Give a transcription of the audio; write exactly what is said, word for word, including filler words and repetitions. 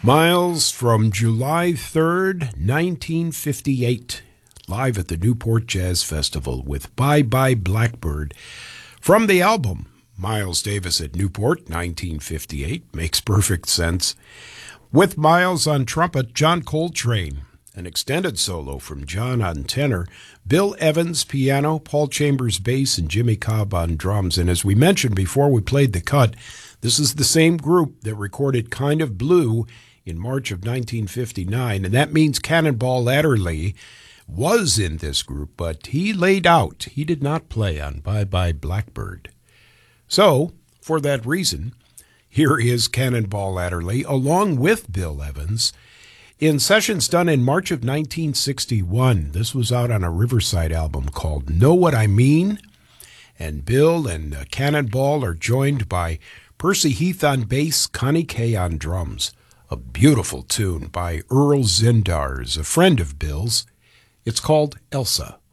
Miles from July third, nineteen fifty-eight, live at the Newport Jazz Festival with Bye Bye Blackbird. From the album, Miles Davis at Newport, nineteen fifty-eight, makes perfect sense. With Miles on trumpet, John Coltrane, an extended solo from John on tenor, Bill Evans piano, Paul Chambers bass, and Jimmy Cobb on drums. And as we mentioned before we played the cut, this is the same group that recorded Kind of Blue in March of nineteen fifty-nine, and that means Cannonball Adderley was in this group, but he laid out. He did not play on Bye Bye Blackbird. So, for that reason, here is Cannonball Adderley along with Bill Evans in sessions done in March of nineteen sixty-one. This was out on a Riverside album called Know What I Mean, and Bill and uh, Cannonball are joined by Percy Heath on bass, Connie Kay on drums. A beautiful tune by Earl Zindars, a friend of Bill's. It's called Elsa.